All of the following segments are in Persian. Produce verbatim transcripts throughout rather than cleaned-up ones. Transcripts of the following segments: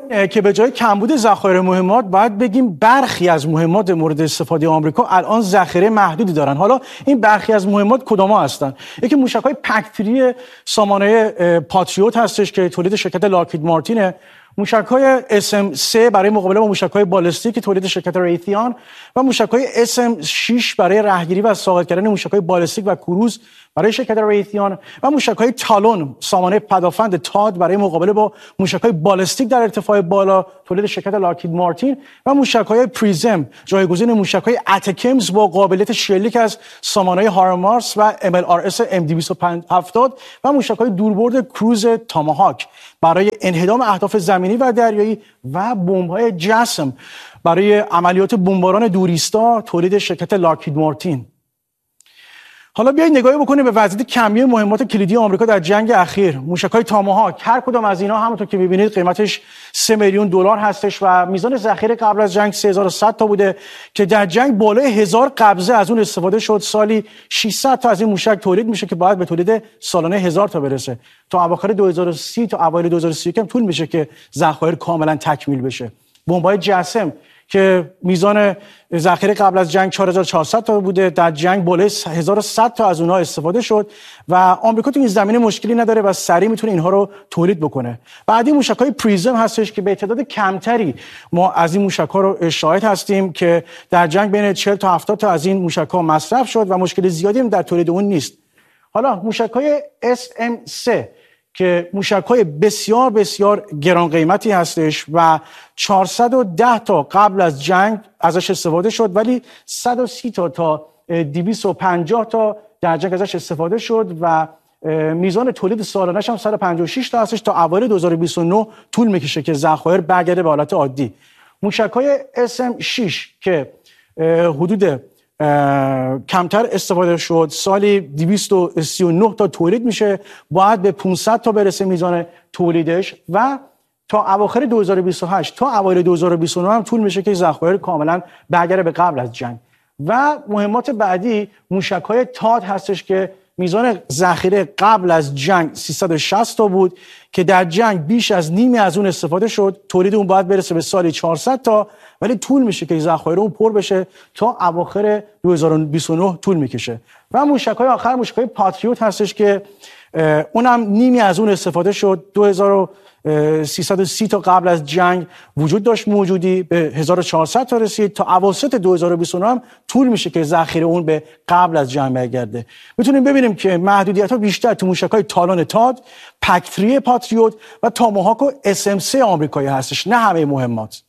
که به جای کمبود ذخایر مهمات باید بگیم برخی از مهمات مورد استفاده آمریکا الان ذخیره محدودی دارن. حالا این برخی از مهمات کدوما هستن؟ یکی موشک‌های پکتری سامانه پاتریوت هستش که تولید شرکت لاکهید مارتینه، موشک‌های اس ام سه برای مقابله با موشک‌های بالستیک تولید شرکت ریتیان و موشک‌های اس ام شش برای رهگیری و ساقط کردن موشک‌های بالستیک و کروز برای شرکت ریتیان و موشک‌های تالون سامانه پدافند تاد برای مقابله با موشک‌های بالستیک در ارتفاع بالا تولید شرکت لاکهید مارتین و موشک‌های پریزم جایگزین موشک‌های اتکمز با قابلیت شلیک از سامانه هارمارس و ام ال آر اس ام دویست و هفتاد و موشک‌های دوربرد کروز تاماهاک برای انهدام اهداف زمینی و دریایی و بمب‌های جسم برای عملیات بمباران دوریستا تولید شرکت لاکهید مارتین. حالا بیایید نگاهی بکنیم به وضعیت کمی مهمات کلیدی آمریکا در جنگ اخیر. موشک‌های تاماهاک هر کدام از اینا همونطور که می‌بینید قیمتش سه میلیون دلار هستش و میزان ذخیره قبل از جنگ سه هزار و صد تا بوده که در جنگ بالای هزار قبضه از اون استفاده شد. سالی ششصد تا از این موشک تولید میشه که باید به تولید سالانه هزار تا برسه. تا اواخر دو هزار و سی تا اوایل دو هزار و سی و یک هم طول میشه که ذخایر کاملا تکمیل بشه. بمب‌های جسم که میزان ذخیره قبل از جنگ چهار هزار و چهارصد تا بوده، در جنگ بالای هزار و صد تا از اونها استفاده شد و آمریکا تو این زمینه مشکلی نداره و سریع میتونه اینها رو تولید بکنه. بعدی موشک‌های پریزم هستش که به تعداد کمتری ما از این موشک‌ها رو شاهد هستیم که در جنگ بین چهل تا هفتاد تا از این موشک‌ها مصرف شد و مشکل زیادی هم در تولید اون نیست. حالا موشک‌های اس ام سه که موشک‌های بسیار بسیار گران قیمتی هستش و چهارصد و ده تا قبل از جنگ ازش استفاده شد ولی صد و سی تا تا دویست و پنجاه تا در جنگ ازش استفاده شد و میزان تولید سالانه‌اش هم صد و پنجاه و شش تا هستش. تا اوایل دو هزار و بیست و نه طول میکشه که ذخایر برگرده به حالت عادی. موشک‌های اس ام شش که حدود کمتر استفاده شد، سالی دویست و سی و نه تا تولید میشه، باید به پانصد تا برسه میزان تولیدش و تا اواخر دو هزار و بیست و هشت تا اوایل دو هزار و بیست و نه هم طول میشه که ذخایر کاملا برگرده به قبل از جنگ. و مهمات بعدی موشک‌های تاد هستش که میزان ذخیره قبل از جنگ سیصد و شصت تا بود که در جنگ بیش از نیمی از اون استفاده شد. تولید اون باید برسه به سالی چهارصد تا ولی طول میشه که ذخایر اون پر بشه، تا اواخر دو هزار و بیست و نه طول میکشه. و موشک‌های آخر موشک‌های پاتریوت هستش که اونم نیمی از اون استفاده شد. دو هزار و سیصد و سی تا قبل از جنگ وجود داشت موجودی، به هزار و چهارصد تا رسید. تا اواسط دو هزار و بیست و نه هم طول میشه که ذخیره اون به قبل از جنگ برگرده. میتونیم ببینیم که محدودیت‌ها بیشتر تو موشک‌های تالون تاد، پکتری پاتریوت و تاماهاک و اس ام سه آمریکایی هستش، نه همه مهمات.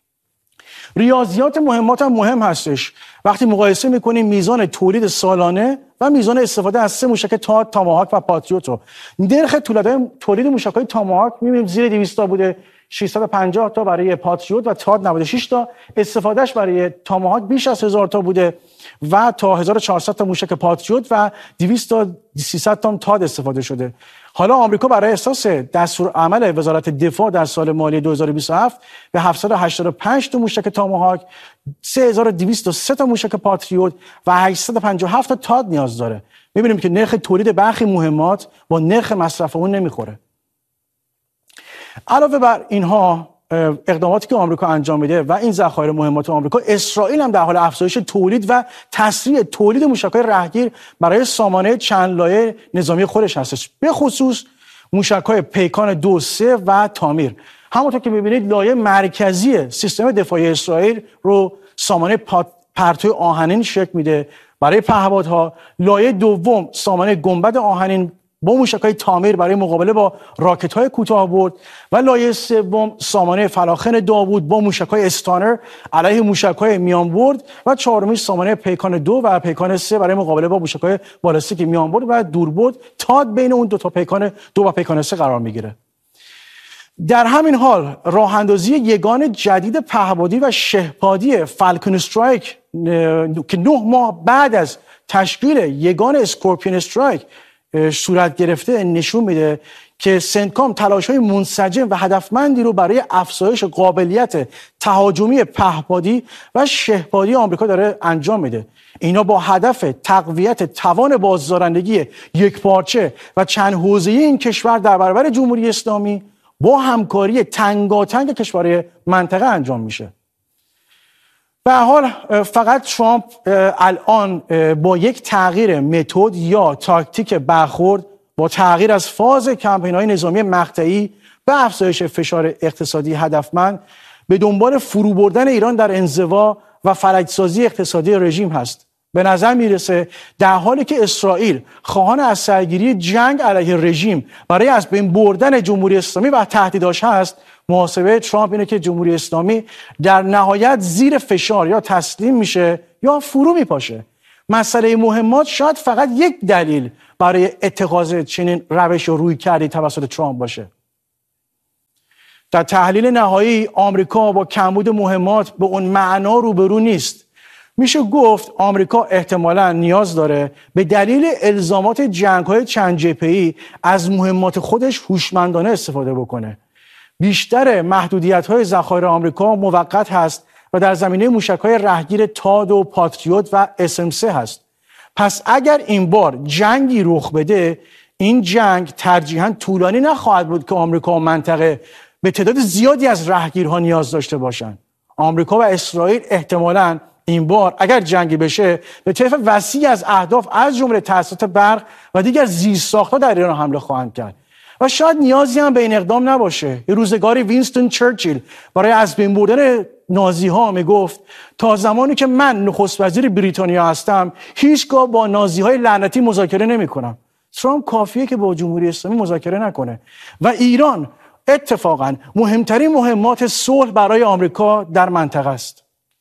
ریاضیات مهمات هم مهم هستش. وقتی مقایسه میکنیم میزان تولید سالانه و میزان استفاده از سه موشک تاد، تاماهاک و پاتریوت رو، نرخ تولید موشک‌های تاماهاک میبینیم زیر دویست تا بوده، ششصد و پنجاه تا برای پاتریوت و تاد نود و شش تا، استفادهش برای تاماهاک بیش از هزار تا بوده و تا هزار و چهارصد تا موشک پاتریوت و دویست تا سیصد تا تاد استفاده شده. حالا آمریکا برای اساس دستورالعمل وزارت دفاع در سال مالی دو هزار و بیست و هفت به هفتصد و هشتاد و پنج تا موشک تاماهاک، سه هزار و دویست و سه تا موشک پاتریوت و هشتصد و پنجاه و هفت تا تاد نیاز داره. می‌بینیم که نرخ تولید برخی مهمات با نرخ مصرف اون نمیخوره. علاوه بر اینها اقداماتی که آمریکا انجام میده و این ذخایر مهمات آمریکا، اسرائیل هم در حال افزایش تولید و تسریع تولید موشک‌های رهگیر برای سامانه چند لایه نظامی خودش هستش، به خصوص موشک‌های پیکان دو سه و تامیر. همونطور که می‌بینید لایه مرکزی سیستم دفاعی اسرائیل رو سامانه پرتوی آهنین شکل میده برای پهپادها. لایه دوم سامانه گنبد آهنین با موشک‌های تامیر برای مقابله با راکت‌های کوتاه‌برد و لایه سوم سامانه فلاخن داوود با موشک‌های استانر علیه موشک‌های میانبرد و چهارمی سامانه پیکان دو و پیکان سه برای مقابله با موشک‌های بالستیک میانبرد و دوربرد. تاد بین اون دو تا پیکان دو و پیکان سه قرار میگیره. در همین حال راه اندازی یگان جدید پهپادی و شهپادی فالکون استرایک که نه ماه بعد از تشکیل یگان اسکورپیون استرایک صورت گرفته نشون میده که سنتکام تلاش‌های منسجم و هدفمندی رو برای افزایش قابلیت تهاجمی پهپادی و شهپادی آمریکا داره انجام میده. اینا با هدف تقویت توان بازدارندگی یکپارچه و چند حوزه‌ای این کشور در برابر جمهوری اسلامی، با همکاری تنگاتنگ کشورهای منطقه انجام میشه. به هر حال فقط ترامپ الان با یک تغییر متد یا تاکتیک برخورد با تغییر از فاز کمپین‌های نظامی مقطعی به افزایش فشار اقتصادی هدفمند به دنبال فرو بردن ایران در انزوا و فلج‌سازی اقتصادی رژیم هست. به نظر میرسه در حالی که اسرائیل خواهان از سرگیری جنگ علیه رژیم برای از بین بردن جمهوری اسلامی و تهدیداش هست، محاسبه ترامپ اینه که جمهوری اسلامی در نهایت زیر فشار یا تسلیم میشه یا فرو میپاشه. مسئله مهمات شاید فقط یک دلیل برای اتخاذ چنین روش و روی کردی توسط ترامپ باشه. در تحلیل نهایی آمریکا با کمبود مهمات به اون معنا روبرو نیست. میشه گفت آمریکا احتمالاً نیاز داره به دلیل الزامات جنگ‌های چند جبهه‌ای از مهمات خودش هوشمندانه استفاده بکنه. بیشتر محدودیت‌های ذخایر آمریکا موقت هست و در زمینه موشک‌های رهگیر تاد و پاتریوت و اس ام سه هست. پس اگر این بار جنگی رخ بده، این جنگ ترجیحاً طولانی نخواهد بود که آمریکا و منطقه به تعداد زیادی از رهگیرها نیاز داشته باشند. آمریکا و اسرائیل احتمالاً این بار اگر جنگی بشه به طیف وسیعی از اهداف از جمله تأسیسات برق و دیگر زیرساخت‌ها در ایران حمله خواهند کرد. و شاید نیازی هم به این اقدام نباشه. یه روزگاری وینستون چرچیل برای از بین بردن نازی‌ها میگفت تا زمانی که من نخست وزیر بریتانیا هستم هیچگاه با نازی‌های لعنتی مذاکره نمی‌کنم. ترامپ کافیه که با جمهوری اسلامی مذاکره نکنه و ایران اتفاقاً مهمترین مهمات صلح برای آمریکا در منطقه است.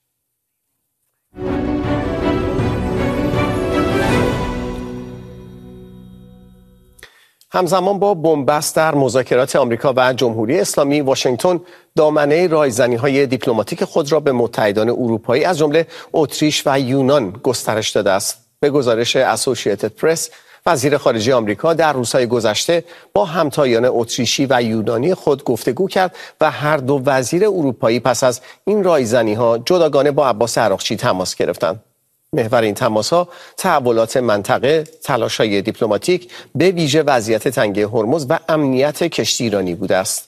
همزمان با بنبست در مذاکرات آمریکا و جمهوری اسلامی، واشنگتن دامنه رایزنی‌های دیپلماتیک خود را به متحدان اروپایی از جمله اتریش و یونان گسترش داده است. به گزارش اسوسییتد پرس، وزیر خارجه آمریکا در روزهای گذشته با همتایان اتریشی و یونانی خود گفتگو کرد و هر دو وزیر اروپایی پس از این رایزنی‌ها جداگانه با عباس عراقچی تماس گرفتند. محور این تماس‌ها تحولات منطقه، تلاش‌های دیپلماتیک به ویژه وضعیت تنگه هرمز و امنیت کشتی ایرانی بوده است.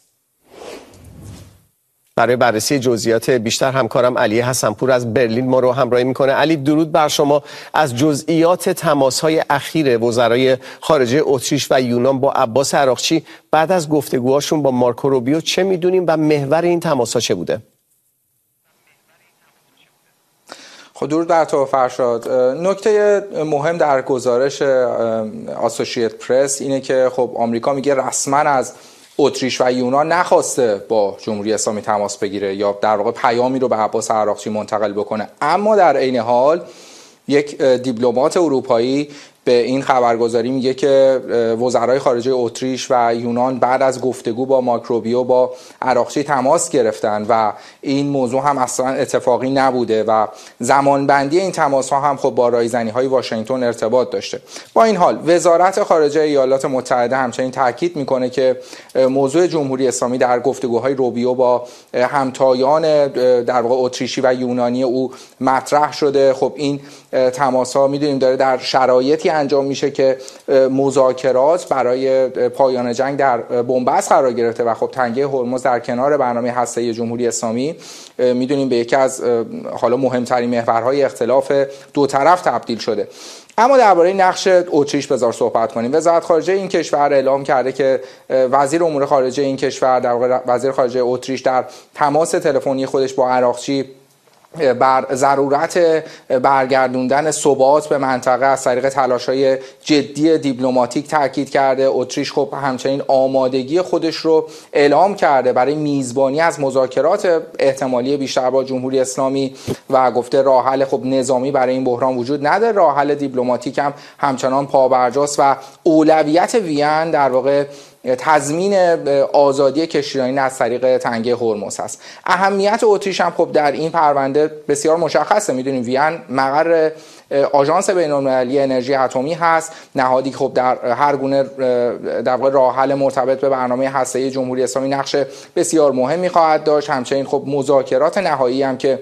برای بررسی جزئیات بیشتر همکارم علی حسنپور از برلین ما رو همراهی میکنه. علی، درود بر شما. از جزئیات تماس‌های اخیر وزرای خارجه اتریش و یونان با عباس عراقچی بعد از گفتگوهاشون با مارکو روبیو چه میدونیم و محور این تماس‌ها چه بوده؟ خب درود بر تو فرشاد. نکته مهم در گزارش اسوسییتد پرس اینه که خب آمریکا میگه رسما از اتریش و یونان نخواسته با جمهوری اسلامی تماس بگیره یا در واقع پیامی رو به عباس عراقچی منتقل بکنه، اما در عین حال یک دیپلمات اروپایی به این خبرگزاری میگه که وزرای خارجه اتریش و یونان بعد از گفتگو با مارک روبیو با عراقچی تماس گرفتن و این موضوع هم اصلا اتفاقی نبوده و زمانبندی این تماس ها هم خب با رایزنی های واشنگتن ارتباط داشته. با این حال وزارت خارجه ایالات متحده همچنین تاکید میکنه که موضوع جمهوری اسلامی در گفتگوهای روبیو با همتایان در واقع اتریشی و یونانی او مطرح شده. خب این تماس ها میدونیم داره در شرایطی انجام میشه که مذاکرات برای پایان جنگ در بنبست قرار گرفته و خب تنگه هرمز در کنار برنامه هسته‌ای جمهوری اسلامی میدونیم به یکی از حالا مهمترین محورهای اختلاف دو طرف تبدیل شده. اما درباره نقش اتریش بذار صحبت کنیم. وزارت خارجه این کشور اعلام کرده که وزیر امور خارجه این کشور در واقع وزیر خارجه اتریش در تماس تلفنی خودش با عراقچی بر ضرورت برگردوندن ثبات به منطقه از طریق تلاش‌های جدی دیپلماتیک تاکید کرده. اتریش خب همچنین آمادگی خودش رو اعلام کرده برای میزبانی از مذاکرات احتمالی بیشتر با جمهوری اسلامی و گفته راه حل خب نظامی برای این بحران وجود نداره، راه حل دیپلماتیک هم همچنان پابرجاست و اولویت وین در واقع تضمین آزادی کشتیرانی از طریق تنگه هرمز است. اهمیت اتریش هم خب در این پرونده بسیار مشخصه. میدونیم وین مقر آژانس بین‌المللی انرژی اتمی هست، نهادی خب در هر گونه در واقع راه حل مرتبط به برنامه هسته‌ای جمهوری اسلامی نقش بسیار مهمی خواهد داشت. همچنین خب مذاکرات نهایی هم که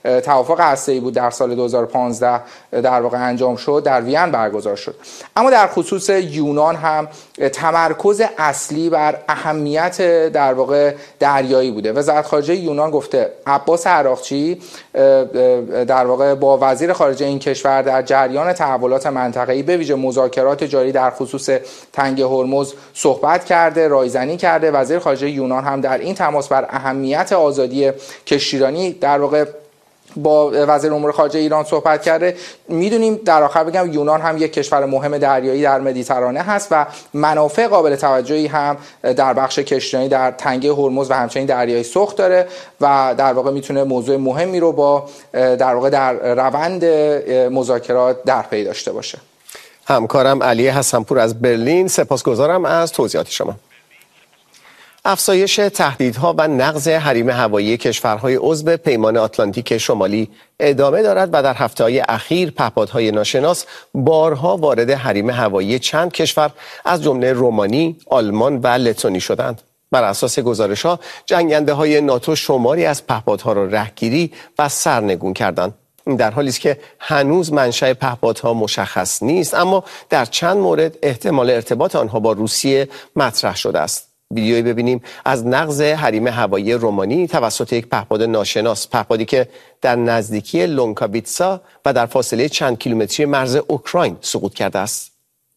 توافق هسته‌ای بود در سال دو هزار و پانزده در واقع انجام شد در وین برگزار شد. اما در خصوص یونان هم تمرکز اصلی بر اهمیت در واقع دریایی بوده. وزارت خارجه یونان گفته عباس عراقچی در واقع با وزیر خارجه این کشور در جریان تحولات منطقه‌ای به ویژه مذاکرات جاری در خصوص تنگه هرمز صحبت کرده، رایزنی کرده. وزیر خارجه یونان هم در این تماس بر اهمیت آزادی کشتیرانی در واقع با وزیر امور خارجه ایران صحبت کرده. میدونیم در آخر بگم یونان هم یک کشور مهم دریایی در مدیترانه هست و منافع قابل توجهی هم در بخش کشتیرانی در تنگه هرمز و همچنین دریای سرخ داره و در واقع میتونه موضوع مهمی رو با در واقع در روند مذاکرات در پی داشته باشه. همکارم علی حسنپور از برلین، سپاسگزارم از توضیحات شما. افزایش تهدیدها و نقض حریم هوایی کشورهای عضو پیمان آتلانتیک شمالی ادامه دارد و در هفته‌های اخیر پهپادهای ناشناس بارها وارد حریم هوایی چند کشور از جمله رومانی، آلمان و لتونی شدند. بر اساس گزارش‌ها جنگنده‌های ناتو شماری از پهپادها را رهگیری و سرنگون کردند. این در حالی است که هنوز منشأ پهپادها مشخص نیست، اما در چند مورد احتمال ارتباط آنها با روسیه مطرح شده است. ویدیویی ببینیم از نقض حریم هوایی رومانی توسط یک پهپاد ناشناس، پهپادی که در نزدیکی لونکاویتسا و در فاصله چند کیلومتری مرز اوکراین سقوط کرده است.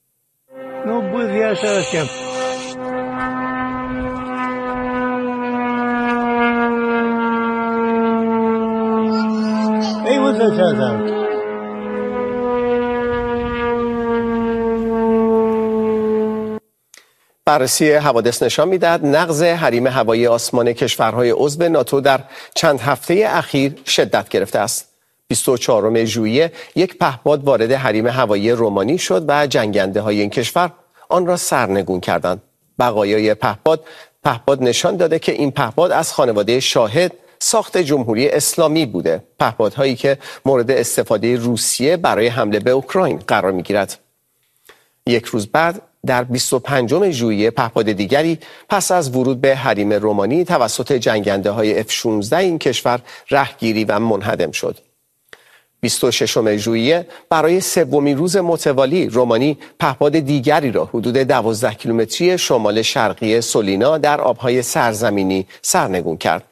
بررسی حوادث نشان می‌دهد نقض حریم هوایی آسمان کشورهای عضو ناتو در چند هفته اخیر شدت گرفته است. بیست و چهارم ژوئیه یک پهپاد وارد حریم هوایی رومانی شد و جنگنده‌های این کشور آن را سرنگون کردند. بقایای پهپاد پهپاد نشان داده که این پهپاد از خانواده شاهد ساخت جمهوری اسلامی بوده، پهپادهایی که مورد استفاده روسیه برای حمله به اوکراین قرار می‌گیرد. یک روز بعد در بیست و پنجم ژوئیه پهپاد دیگری پس از ورود به حریم رومانی توسط جنگنده‌های اف شانزده این کشور رهگیری و منهدم شد. بیست و ششم ژوئیه برای سومین روز متوالی رومانی پهپاد دیگری را حدود دوازده کیلومتری شمال شرقی سولینا در آبهای سرزمینی سرنگون کرد.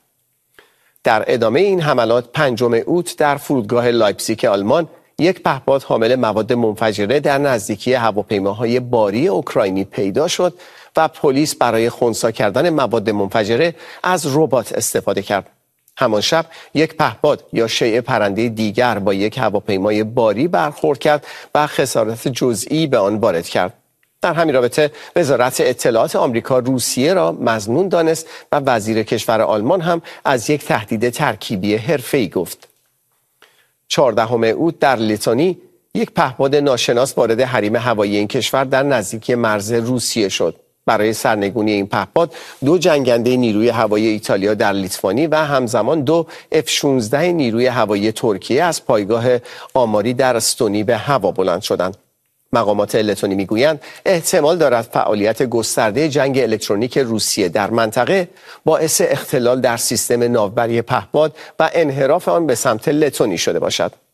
در ادامه این حملات پنجم اوت در فرودگاه لایپزیگ آلمان یک پهپاد حامل مواد منفجره در نزدیکی هواپیماهای باری اوکراینی پیدا شد و پلیس برای خنثی کردن مواد منفجره از ربات استفاده کرد. همان شب یک پهپاد یا شیء پرنده دیگر با یک هواپیمای باری برخورد کرد و خسارات جزئی به آن وارد کرد. در همین رابطه وزارت اطلاعات آمریکا روسیه را مظنون دانست و وزیر کشور آلمان هم از یک تهدید ترکیبی حرفه‌ای گفت. چهاردهم اوت در لیتونی یک پهپاد ناشناس وارد حریم هوایی این کشور در نزدیکی مرز روسیه شد. برای سرنگونی این پهپاد دو جنگنده نیروی هوایی ایتالیا در لیتوانی و همزمان دو اف شانزده نیروی هوایی ترکیه از پایگاه آماری در استونی به هوا بلند شدند. مقامات لتونی میگویند احتمال دارد فعالیت گسترده جنگ الکترونیک روسیه در منطقه باعث اختلال در سیستم ناوبری پهپاد و انحراف آن به سمت لتونی شده باشد.